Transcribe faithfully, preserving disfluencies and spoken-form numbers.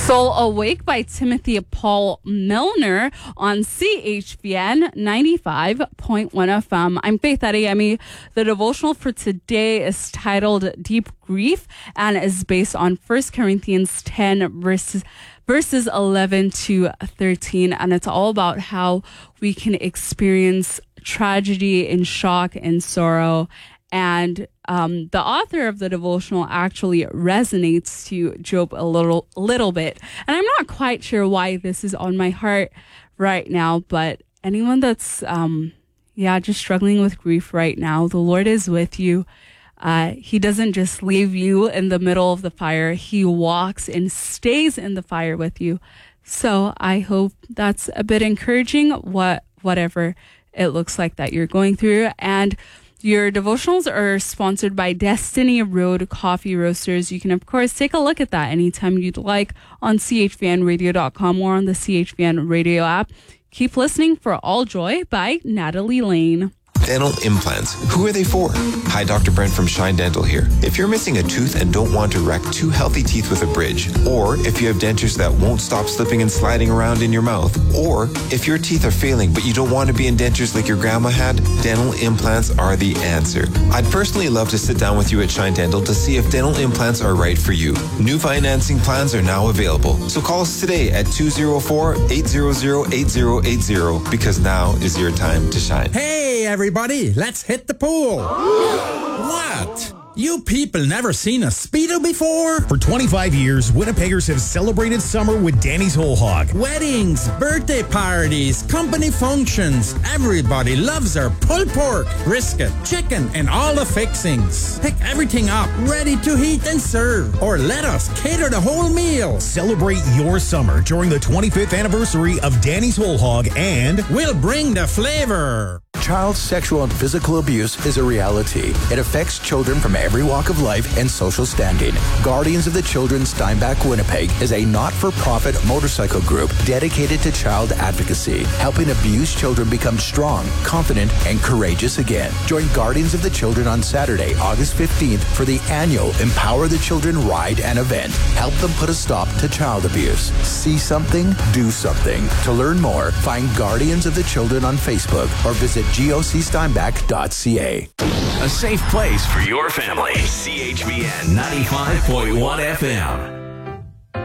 Soul Awake by Timothy Paul Milner on C H V N ninety-five point one F M. I'm Faith Adeyemi. The devotional for today is titled Deep Grief and is based on First Corinthians ten verses verses eleven to thirteen. And it's all about how we can experience tragedy and shock and sorrow. And um, the author of the devotional actually resonates to Job a little, little bit. And I'm not quite sure why this is on my heart right now, but anyone that's, um, yeah, just struggling with grief right now, the Lord is with you. Uh, he doesn't just leave you in the middle of the fire. He walks and stays in the fire with you. So I hope that's a bit encouraging, what whatever it looks like that you're going through. And your devotionals are sponsored by Destiny Road Coffee Roasters. You can, of course, take a look at that anytime you'd like on C H V N radio dot com or on the C H V N radio app. Keep listening for All Joy by Natalie Lane. Dental implants. Who are they for? Hi, Doctor Brent from Shine Dental here. If you're missing a tooth and don't want to wreck two healthy teeth with a bridge, or if you have dentures that won't stop slipping and sliding around in your mouth, or if your teeth are failing but you don't want to be in dentures like your grandma had, dental implants are the answer. I'd personally love to sit down with you at Shine Dental to see if dental implants are right for you. New financing plans are now available, so call us today at two oh four, eight hundred, eighty eighty because now is your time to shine. Hey, everybody. Everybody, let's hit the pool. What? You people never seen a Speedo before? For twenty-five years, Winnipeggers have celebrated summer with Danny's Whole Hog. Weddings, birthday parties, company functions. Everybody loves our pulled pork, brisket, chicken, and all the fixings. Pick everything up, ready to heat and serve. Or let us cater the whole meal. Celebrate your summer during the twenty-fifth anniversary of Danny's Whole Hog, and we'll bring the flavor. Child sexual and physical abuse is a reality. It affects children from every walk of life and social standing. Guardians of the Children Steinbach Winnipeg is a not-for-profit motorcycle group dedicated to child advocacy, helping abused children become strong, confident, and courageous again. Join Guardians of the Children on Saturday, August fifteenth for the annual Empower the Children ride and event. Help them put a stop to child abuse. See something, do something. To learn more, find Guardians of the Children on Facebook or visit G O C steinbach dot C A. A safe place for your family. C H V N ninety-five point one F M.